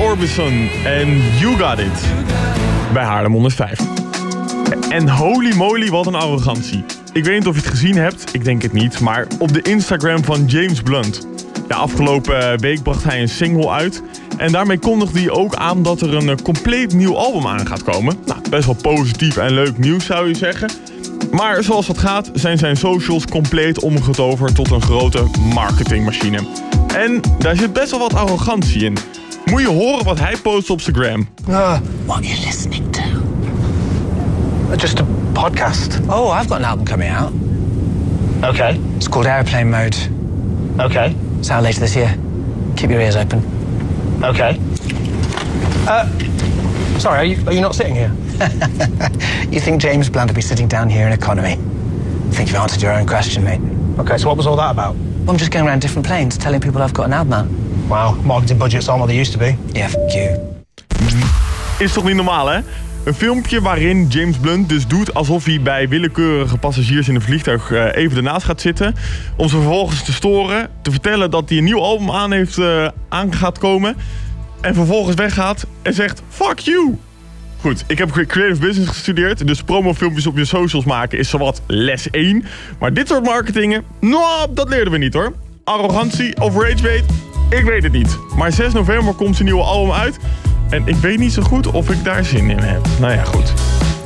Orbison en You Got It bij Haarlem 105. En holy moly, wat een arrogantie. Ik weet niet of je het gezien hebt, ik denk het niet, maar op de Instagram van James Blunt. Ja, afgelopen week bracht hij een single uit en daarmee kondigde hij ook aan dat er een compleet nieuw album aan gaat komen. Nou, best wel positief en leuk nieuws zou je zeggen. Maar zoals dat gaat zijn zijn socials compleet omgetoverd tot een grote marketingmachine. En daar zit best wel wat arrogantie in. Moet je horen wat hij post op zijn gram. What are you listening to? Just a podcast. Oh, I've got an album coming out. Okay. It's called Airplane Mode. Okay. It's out later this year. Keep your ears open. Okay. Sorry, are you not sitting here? You think James Blunt would be sitting down here in economy? I think you've answered your own question, mate. Okay, so what was all that about? Well, I'm just going around different planes telling people I've got an album out. Wow, marketing budgets aren't what they used to be. Yeah, f*** you. Is toch niet normaal, hè? Een filmpje waarin James Blunt dus doet alsof hij bij willekeurige passagiers in een vliegtuig even ernaast gaat zitten. Om ze vervolgens te storen, te vertellen dat hij een nieuw album aan gaat komen. En vervolgens weggaat en zegt, fuck you! Goed, ik heb creative business gestudeerd, dus promofilmpjes op je socials maken is zowat les 1. Maar dit soort marketingen, nou, dat leerden we niet hoor. Arrogantie of ragebait, ik weet het niet. Maar 6 november komt zijn nieuwe album uit en ik weet niet zo goed of ik daar zin in heb. Nou ja, goed.